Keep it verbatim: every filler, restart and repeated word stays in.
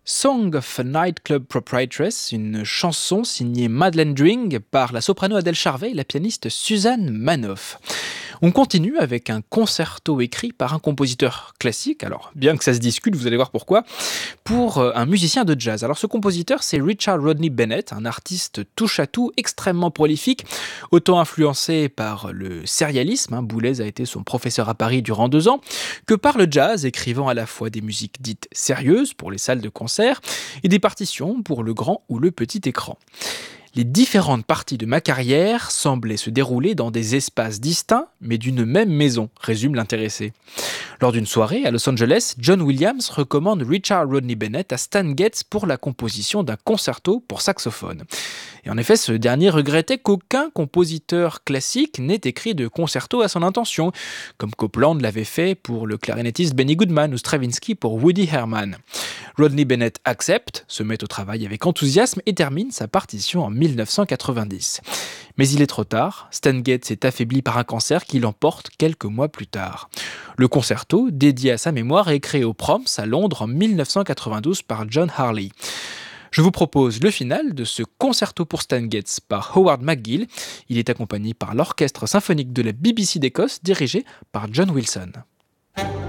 Song of a Nightclub Proprietress, une chanson signée Madeleine Dring par la soprano Adèle Charvet et la pianiste Suzanne Manoff. On continue avec un concerto écrit par un compositeur classique, alors bien que ça se discute, vous allez voir pourquoi, pour un musicien de jazz. Alors ce compositeur, c'est Richard Rodney Bennett, un artiste touche-à-tout extrêmement prolifique, autant influencé par le sérialisme, hein, Boulez a été son professeur à Paris durant deux ans, que par le jazz, écrivant à la fois des musiques dites sérieuses pour les salles de concert et des partitions pour le grand ou le petit écran. Les différentes parties de ma carrière semblaient se dérouler dans des espaces distincts, mais d'une même maison, résume l'intéressé. Lors d'une soirée à Los Angeles, John Williams recommande Richard Rodney Bennett à Stan Getz pour la composition d'un concerto pour saxophone. Et en effet, ce dernier regrettait qu'aucun compositeur classique n'ait écrit de concerto à son intention, comme Copland l'avait fait pour le clarinettiste Benny Goodman ou Stravinsky pour Woody Herman. Rodney Bennett accepte, se met au travail avec enthousiasme et termine sa partition en dix-neuf cent quatre-vingt-dix. Mais il est trop tard, Stan Getz est affaibli par un cancer qui l'emporte quelques mois plus tard. Le concerto, dédié à sa mémoire, est créé au Proms à Londres en dix-neuf cent quatre-vingt-douze par John Harley. Je vous propose le final de ce concerto pour Stan Getz par Howard McGill. Il est accompagné par l'Orchestre symphonique de la B B C d'Écosse dirigé par John Wilson.